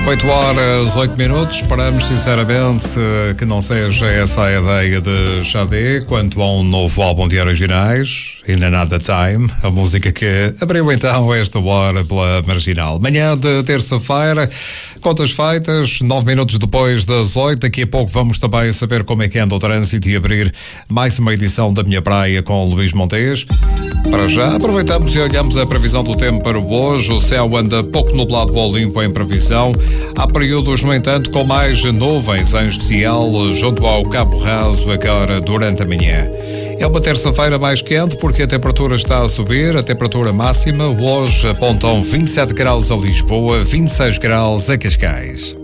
8 horas, 8 minutos. Esperamos sinceramente que não seja essa a ideia de Xadé quanto a um novo álbum de originais, In Another Time, a música que abriu então esta hora pela Marginal. Manhã de terça-feira, contas feitas, 9 minutos depois das 8. Daqui a pouco vamos também saber como é que anda o trânsito e abrir mais uma edição da Minha Praia com Luís Montes. Para já, aproveitamos e olhamos a previsão do tempo para hoje. O céu anda pouco nublado ou limpo em previsão. Há períodos, no entanto, com mais nuvens, em especial junto ao Cabo Raso, agora durante a manhã. É uma terça-feira mais quente porque a temperatura está a subir. A temperatura máxima hoje apontam 27 graus a Lisboa, 26 graus a Cascais.